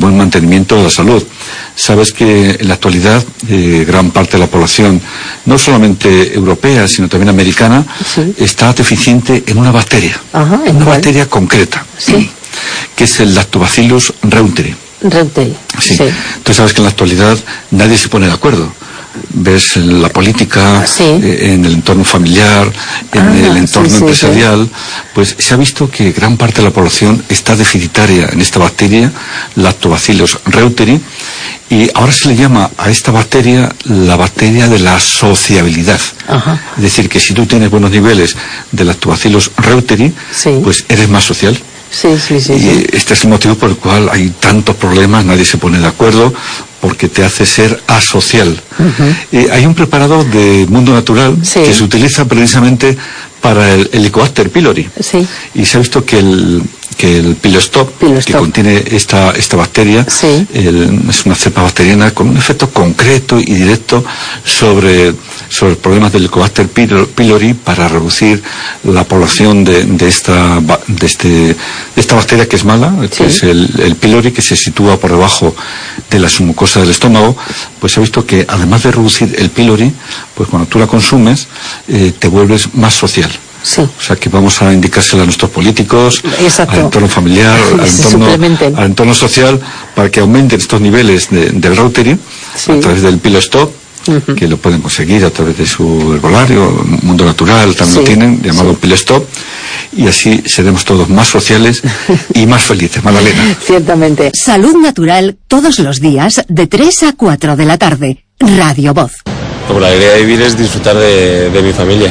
buen mantenimiento de la salud. Sabes que en la actualidad gran parte de la población, no solamente europea, sino también americana, está deficiente en una bacteria. Ajá, ¿en una cuál? bacteria concreta, que es el Lactobacillus reuteri. Sí. Tú sabes que en la actualidad nadie se pone de acuerdo. Ves en la política, en el entorno familiar, en el entorno empresarial, pues se ha visto que gran parte de la población está deficitaria en esta bacteria, Lactobacillus reuteri, y ahora se le llama a esta bacteria la bacteria de la sociabilidad. Es decir, que si tú tienes buenos niveles de Lactobacillus reuteri, pues eres más social. Y este es el motivo por el cual hay tantos problemas, nadie se pone de acuerdo, porque te hace ser asocial. Hay un preparado de mundo natural que se utiliza precisamente para el Helicobacter pylori. Y se ha visto que el Pilostop, que contiene esta bacteria, es una cepa bacteriana con un efecto concreto y directo sobre problemas del Helicobacter pylori para reducir la población de esta bacteria que es mala, que es el pylori, que se sitúa por debajo de la submucosa del estómago. Pues se ha visto que además de reducir el pylori, pues cuando tú la consumes te vuelves más social. O sea que vamos a indicársela a nuestros políticos, al entorno familiar, al entorno social, para que aumenten estos niveles del reuteri a través del Pilostop, que lo pueden conseguir a través de su herbolario, Mundo Natural también lo tienen, llamado Pilostop, y así seremos todos más sociales y más felices. Magdalena. Ciertamente. Salud Natural todos los días de 3 a 4 de la tarde. Radio Voz. Pues la alegría de vivir es disfrutar de mi familia.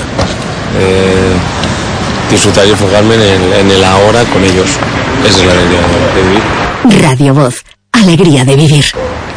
Disfrutar y enfocarme en el ahora con ellos. Esa es la alegría de vivir. Radio Voz, alegría de vivir.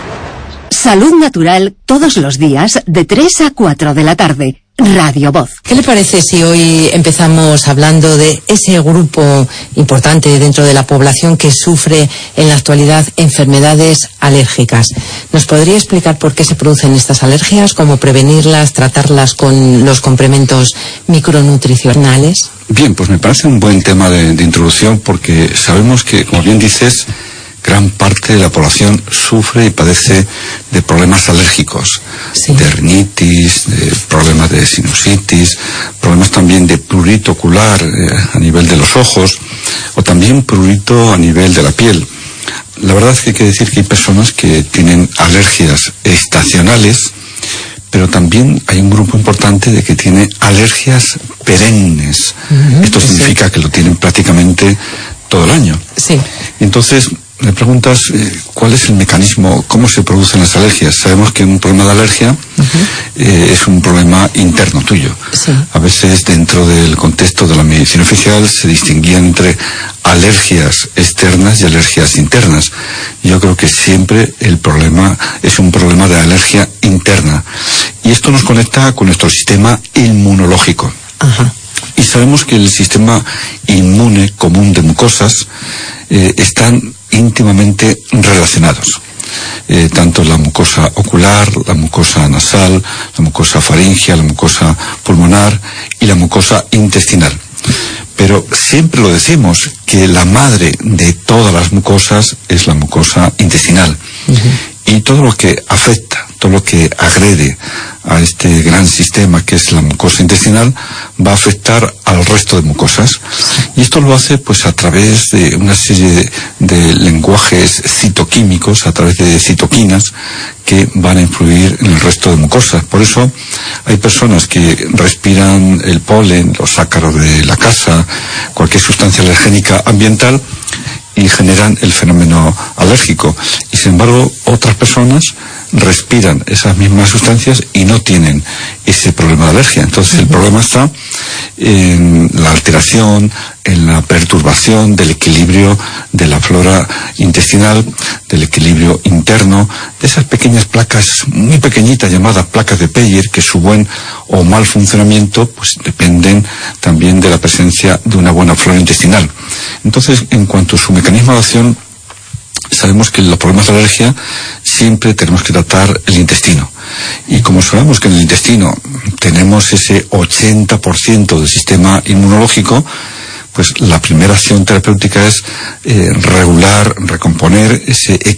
Salud Natural todos los días de 3 a 4 de la tarde. Radio Voz. ¿Qué le parece si hoy empezamos hablando de ese grupo importante dentro de la población que sufre en la actualidad enfermedades alérgicas? ¿Nos podría explicar por qué se producen estas alergias, cómo prevenirlas, tratarlas con los complementos micronutricionales? Bien, pues me parece un buen tema de introducción, porque sabemos que, como bien dices, gran parte de la población sufre y padece de problemas alérgicos, de rinitis, de problemas de sinusitis, problemas también de prurito ocular a nivel de los ojos, o también prurito a nivel de la piel. La verdad es que hay que decir que hay personas que tienen alergias estacionales, pero también hay un grupo importante de que tiene alergias perennes. Esto significa que lo tienen prácticamente todo el año. Entonces, me preguntas cuál es el mecanismo, cómo se producen las alergias. Sabemos que un problema de alergia es un problema interno tuyo. A veces dentro del contexto de la medicina oficial se distinguía entre alergias externas y alergias internas. Yo creo que siempre el problema es un problema de alergia interna. Y esto nos conecta con nuestro sistema inmunológico. Y sabemos que el sistema inmune común de mucosas están íntimamente relacionados. Tanto la mucosa ocular, la mucosa nasal, la mucosa faríngea, la mucosa pulmonar y la mucosa intestinal. Pero siempre lo decimos, que la madre de todas las mucosas es la mucosa intestinal. Y todo lo que afecta, todo lo que agrede a este gran sistema que es la mucosa intestinal va a afectar al resto de mucosas. Y esto lo hace pues a través de una serie de lenguajes citoquímicos, a través de citoquinas que van a influir en el resto de mucosas. Por eso hay personas que respiran el polen, los ácaros de la casa, cualquier sustancia alergénica ambiental, y generan el fenómeno alérgico. Y sin embargo, otras personas respiran esas mismas sustancias y no tienen ese problema de alergia. Entonces el problema está en la alteración, en la perturbación del equilibrio de la flora intestinal, del equilibrio interno, de esas pequeñas placas muy pequeñitas llamadas placas de Peyer, que su buen o mal funcionamiento pues dependen también de la presencia de una buena flora intestinal. Entonces, en cuanto a su mecanismo de acción, sabemos que los problemas de alergia siempre tenemos que tratar el intestino. Y como sabemos que en el intestino tenemos ese 80% del sistema inmunológico, pues la primera acción terapéutica es regular, recomponer ese